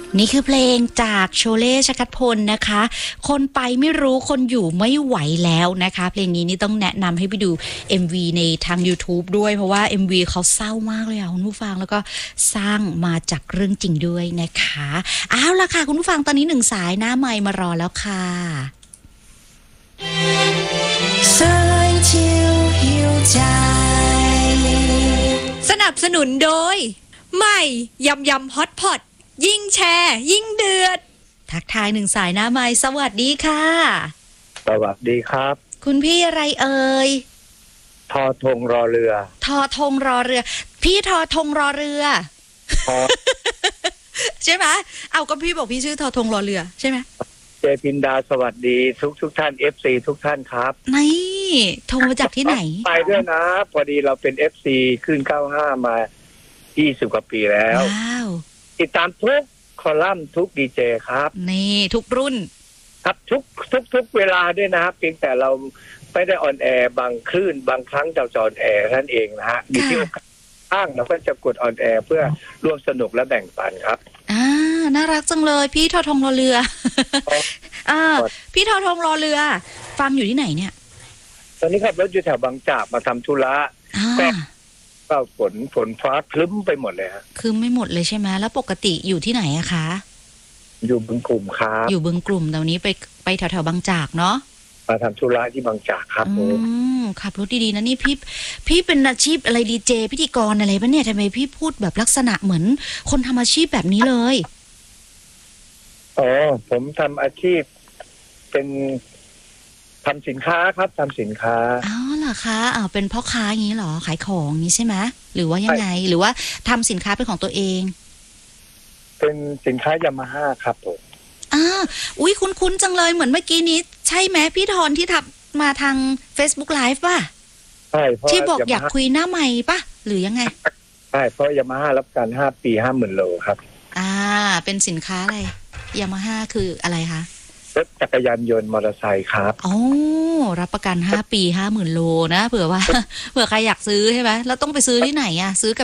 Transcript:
นี่คือเพลงจากโชเล่ชคัตพลนะคะคนไปไม่รู้คนอยู่ไม่ไหวแล้วนะคะเพลงนี้นี่ต้องแนะนำให้ไปดู MV ในทาง YouTube ด้วยเพราะว่า MV เขาเศร้ามากเลยอ่ะคุณผู้ฟังแล้วก็สร้างมาจากเรื่องจริงด้วยนะคะเอาล่ะค่ะคุณผู้ฟังตอนนี้หนึ่งสายหน้าไมค์มารอแล้วค่ะสายเที่ยวหิวใจสนับสนุนโดยใหม่ยำฮอตพอตยิ่งแชร์ยิ่งเดือดทักทายหนึ่งสายหน้าไมค์สวัสดีค่ะสวัสดีครับคุณพี่อะไรเอ่ยทอธงรอเรือทอธงรอเรือพี่ทอธงรอเรือใช่ไหมเอาก็พี่บอกพี่ชื่อทอธงรอเรือใช่ไหมเจพินดาสวัสดีทุกท่าน FC ทุกท่านครับนี่โทรมาจากที่ไหนไปด้วยนะพอดีเราเป็น FC ขึ้น95มา20กว่าปีแล้วว้าวติดตามทุกคอลัมน์ทุกดีเจครับนี่ทุกรุ่นครับทุกเวลาด้วยนะครับเพียงแต่เราไม่ได้ออนแอร์บางคลื่นบางครั้งจะออนแอร์นั่นเองนะฮะมีที่ข้างเราก็จะกดออนแอร์เพื่อร่วมสนุกและแบ่งปันครับน่ารักจังเลยพี่ทอทงรอเรือพี่ทอทงรอเรือฟังอยู่ที่ไหนเนี่ยตอนนี้ขับรถอยู่แถวบางจากมาทำธุระก็ฝนฟ้าคลึ้มไปหมดเลยฮะคือไม่หมดเลยใช่ไหมแล้วปกติอยู่ที่ไหนอะคะอยู่บึงกลุ่มครับอยู่บึงกลุ่มตอนนี้ไปแถวบางจากเนาะมาทำธุระที่บางจากครับขับรถดีๆนะนี่พี่เป็นอาชีพอะไรดีเจพิธีกรอะไรปะเนี่ยทำไมพี่พูดแบบลักษณะเหมือนคนทำอาชีพแบบนี้เลยผมทำอาชีพเป็นทำสินค้าครับทำสินค้าเหรอคะเป็นพ่อค้าอย่างนี้เหรอขายของอย่างนี้ใช่ไหมหรือว่ายังไงหรือว่าทำสินค้าเป็นของตัวเองเป็นสินค้ายามาฮ่าครับผมอุ้ยคุ้นๆจังเลยเหมือนเมื่อกี้นี้ใช่ไหมพี่ธรที่ทำมาทาง Facebook Live ป่ะใช่ที่บอกอยากคุยหน้าใหม่ป่ะหรือยังไงใช่เพราะยามาฮ่ารับการ5 ปี 50,000 โลครับเป็นสินค้าอะไรยามาฮ่าคืออะไรคะรถจักรยานยนต์มอเตอร์ไซค์ครับรับประกัน5 ปี 50,000 โลนะเผื่อใครอยากซื้อใช่ไหมแล้วต้องไปซื้อที่ไหนซื้อกับ